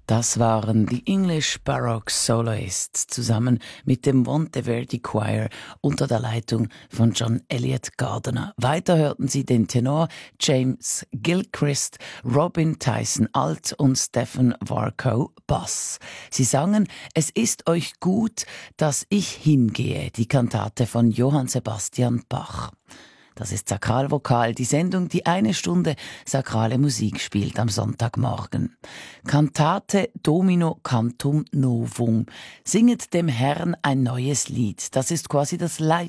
Das waren die English Baroque Soloists zusammen mit dem Monteverdi Choir unter der Leitung von John Eliot Gardiner. Weiter hörten Sie den Tenor James Gilchrist, Robin Tyson Alt und Stephen Varco Bass. Sie sangen "Es ist euch gut, dass ich hingehe", die Kantate von Johann Sebastian Bach. Das ist Sakralvokal, die Sendung, die 1 Stunde sakrale Musik spielt am Sonntagmorgen. Cantate Domino Cantum Novum. Singet dem Herrn ein neues Lied. Das ist quasi das